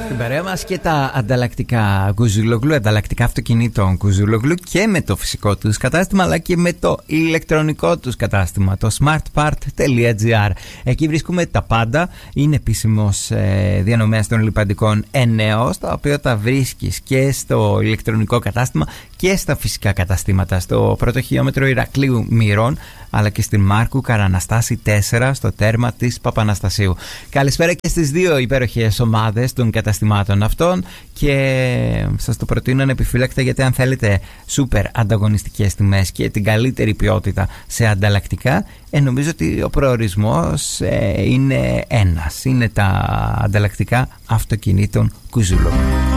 Στην παρέα μας και τα ανταλλακτικά Κουζούλογλου, ανταλλακτικά αυτοκινήτων Κουζούλογλου και με το φυσικό τους κατάστημα αλλά και με το ηλεκτρονικό τους κατάστημα, το smartpart.gr. Εκεί βρίσκουμε τα πάντα. Είναι επίσημος διανομέας των λιπαντικών Ενέος, τα οποία τα βρίσκεις και στο ηλεκτρονικό κατάστημα και στα φυσικά καταστήματα, στο πρώτο χιλιόμετρο Ηρακλείου Μυρών αλλά και στην Μάρκου Καραναστάση 4 στο τέρμα της Παπαναστασίου. Καλησπέρα και στις δύο υπέροχες ομάδες των καταστημάτων αυτών και σας το προτείνω ανεπιφύλακτα, γιατί αν θέλετε σούπερ ανταγωνιστικές τιμές και την καλύτερη ποιότητα σε ανταλλακτικά, νομίζω ότι ο προορισμός είναι ένας. Είναι τα ανταλλακτικά αυτοκινήτων Κουζούλογλου.